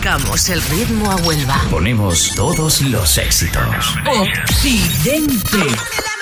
Marcamos el ritmo a Huelva. Ponemos todos los éxitos. Occidente.